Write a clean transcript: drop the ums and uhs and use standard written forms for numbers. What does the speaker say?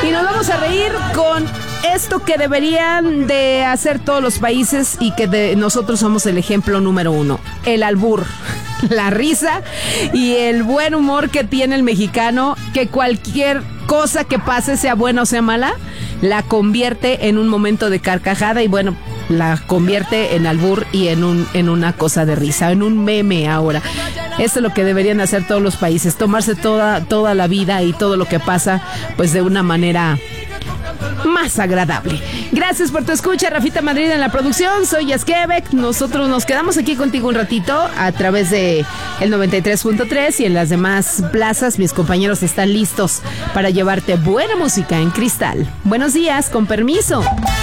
Y nos vamos a reír con esto que deberían de hacer todos los países y que nosotros somos el ejemplo número 1, el albur. La risa y el buen humor que tiene el mexicano, que cualquier cosa que pase, sea buena o sea mala, la convierte en un momento de carcajada y bueno, la convierte en albur y en una cosa de risa, en un meme ahora. Eso es lo que deberían hacer todos los países, tomarse toda la vida y todo lo que pasa pues de una manera más agradable. Gracias por tu escucha, Rafita Madrid en la producción. Soy Yasquebec. Nosotros nos quedamos aquí contigo un ratito a través de el 93.3 y en las demás plazas mis compañeros están listos para llevarte buena música en cristal. Buenos días, con permiso.